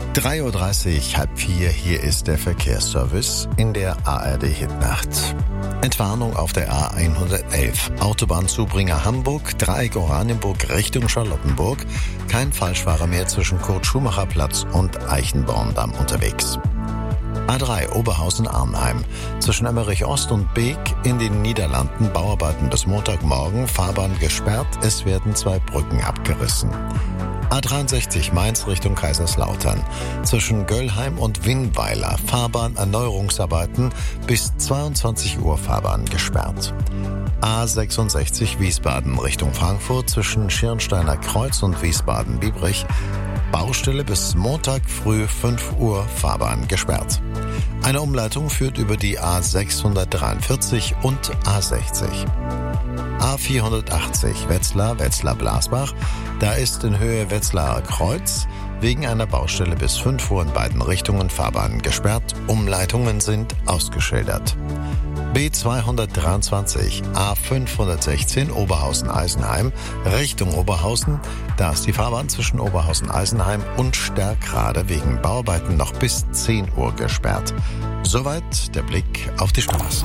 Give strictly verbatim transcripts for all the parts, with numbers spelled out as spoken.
drei Uhr dreißig, halb vier, hier ist der Verkehrsservice in der A R D-Hitnacht. Entwarnung auf der A hundertelf, Autobahnzubringer Hamburg, Dreieck Oranienburg Richtung Charlottenburg. Kein Falschfahrer mehr zwischen Kurt-Schumacher-Platz und Eichenborndamm unterwegs. A drei Oberhausen-Arnheim, zwischen Emmerich-Ost und Beek in den Niederlanden, Bauarbeiten bis Montagmorgen, Fahrbahn gesperrt, es werden zwei Brücken abgerissen. A dreiundsechzig Mainz Richtung Kaiserslautern, zwischen Göllheim und Winnweiler, Fahrbahnerneuerungsarbeiten, bis zweiundzwanzig Uhr Fahrbahn gesperrt. A sechsundsechzig Wiesbaden Richtung Frankfurt, zwischen Schirnsteiner Kreuz und Wiesbaden-Biebrich, Baustelle bis Montag früh fünf Uhr Fahrbahn gesperrt. Eine Umleitung führt über die A sechshundertdreiundvierzig und A sechzig. A vierhundertachtzig Wetzlar, Wetzlar-Blasbach, da ist in Höhe Wetzlarer Kreuz wegen einer Baustelle bis fünf Uhr in beiden Richtungen Fahrbahn gesperrt, Umleitungen sind ausgeschildert. B zweihundertdreiundzwanzig A fünfhundertsechzehn Oberhausen-Eisenheim Richtung Oberhausen, da ist die Fahrbahn zwischen Oberhausen-Eisenheim und Stärkrade wegen Bauarbeiten noch bis zehn Uhr gesperrt. Soweit der Blick auf die Straßen.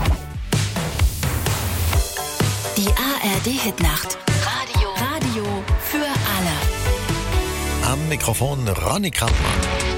Die A R D-Hitnacht. Radio. Radio für alle. Am Mikrofon Ronny Krampmann.